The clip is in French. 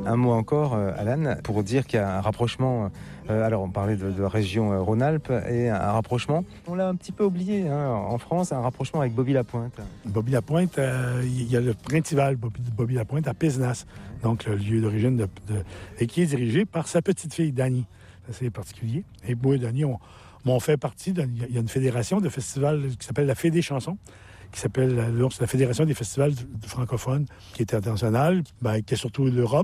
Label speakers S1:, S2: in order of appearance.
S1: Un mot encore, Alan, pour dire qu'il y a un rapprochement. Alors, on parlait de la région Rhône-Alpes et un rapprochement. On l'a un petit peu oublié en France, un rapprochement avec Bobby-la-Pointe.
S2: Bobby-la-Pointe, il y a le Printival Bobby-la-Pointe à Pézenas, donc le lieu d'origine et qui est dirigé par sa petite-fille, Dany. C'est particulier. Et moi et Dany, on fait partie. Il y a une fédération de festivals qui s'appelle la Fédé des chansons, qui s'appelle c'est la Fédération des festivals francophones, qui est internationale, qui est surtout l'Europe.